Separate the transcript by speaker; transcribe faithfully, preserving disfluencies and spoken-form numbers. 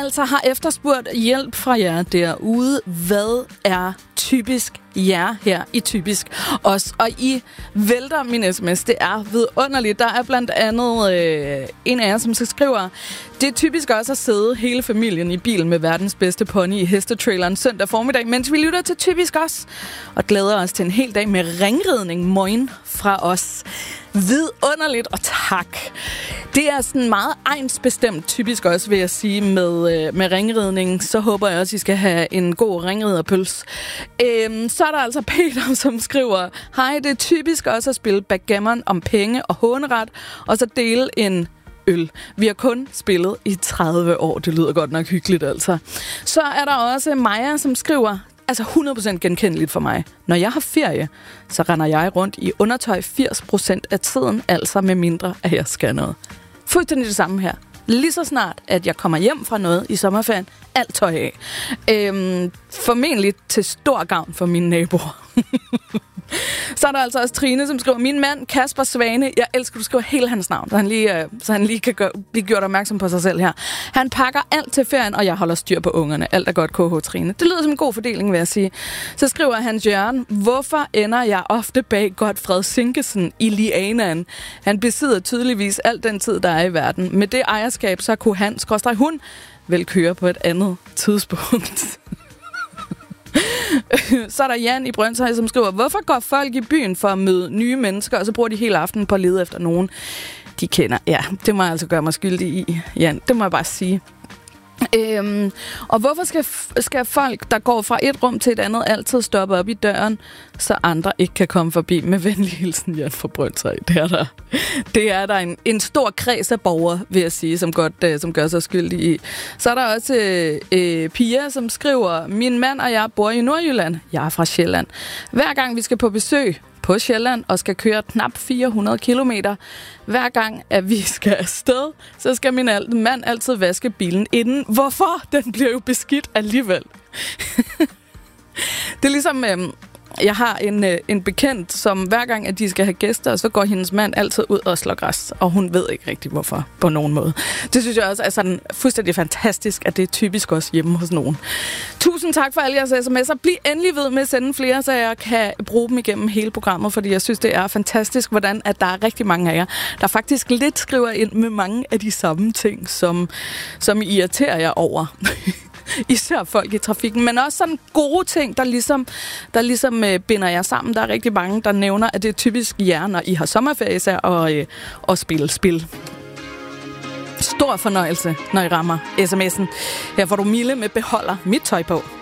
Speaker 1: altså har efterspurgt hjælp fra jer derude. Hvad er typisk jer her i Typisk Os? Og I vælter min sms. Det er vidunderligt. Der er blandt andet øh, en af jer, som så skriver: det er typisk også at sidde hele familien i bilen med verdens bedste pony i hestetraileren søndag formiddag, mens vi lytter til Typisk Os. Og glæder os til en hel dag med ringridning morgen fra os. Vidunderligt, og tak. Det er sådan meget egnsbestemt Typisk Også, vil jeg sige, med, øh, med ringridning. Så håber jeg også, I skal have en god ringriderpøls. Øhm, så er der altså Peter, som skriver: hej, det er typisk også at spille backgammon om penge og håneret, og så dele en øl. Vi har kun spillet i tredive år. Det lyder godt nok hyggeligt, altså. Så er der også Maja, som skriver: altså hundrede procent genkendeligt for mig. Når jeg har ferie, så render jeg rundt i undertøj firs procent af tiden, altså med mindre, at jeg skal noget. Fuldstændig det samme her. Lige så snart, at jeg kommer hjem fra noget i sommerferien, alt tøj af. Øhm, formentlig til stor gavn for mine naboer. Så er der altså også Trine, som skriver: min mand Kasper Svane, jeg elsker, du skriver hele hans navn, så han lige, så han lige kan gøre, blive gjort opmærksom på sig selv her. Han pakker alt til ferien, og jeg holder styr på ungerne. Alt er godt, K H Trine. Det lyder som en god fordeling, vil jeg sige. Så skriver Hans Jørgen: hvorfor ender jeg ofte bag Godfred Sinkesen i lianaen? Han besidder tydeligvis al den tid, der er i verden. Med det ejerskab, så kunne han, skråstreg hun, vel køre på et andet tidspunkt. Så er der Jan i Brøndshøj, som skriver: hvorfor går folk i byen for at møde nye mennesker, og så bruger de hele aftenen på at lede efter nogen, de kender? Ja, det må jeg altså gøre mig skyldig i, Jan. Det må jeg bare sige. Øhm, og hvorfor skal, skal folk, der går fra et rum til et andet, altid stoppe op i døren, så andre ikke kan komme forbi? Med venlig hilsen, Jan fra Brøndshøj. Det er der, det er der en, en stor kreds af borgere, vil jeg sige, som, godt, uh, som gør sig skyldig i. Så er der også uh, Pia, som skriver: min mand og jeg bor i Nordjylland. Jeg er fra Sjælland. Hver gang vi skal på besøg på Sjælland og skal køre knap fire hundrede kilometer. Hver gang, at vi skal afsted, så skal min mand altid vaske bilen inden. Hvorfor? Den bliver jo beskidt alligevel. Det er ligesom... Øhm, jeg har en, øh, en bekendt, som hver gang, at de skal have gæster, så går hendes mand altid ud og slår græs. Og hun ved ikke rigtig, hvorfor på nogen måde. Det synes jeg også er sådan fuldstændig fantastisk, at det er typisk også hjemme hos nogen. Tusind tak for alle jeres sms'er. Bliv endelig ved med at sende flere, så jeg kan bruge dem igennem hele programmet, fordi jeg synes, det er fantastisk, hvordan at der er rigtig mange af jer, der faktisk lidt skriver ind med mange af de samme ting, som, som I irriterer jer over. Især folk i trafikken, men også sådan gode ting, der ligesom, der ligesom øh, binder jer sammen. Der er rigtig mange, der nævner, at det er typisk jer, når I har sommerferie især, og, øh, og spille spil. Stor fornøjelse, når I rammer sms'en. Her får du Mille med Beholder mit tøj på.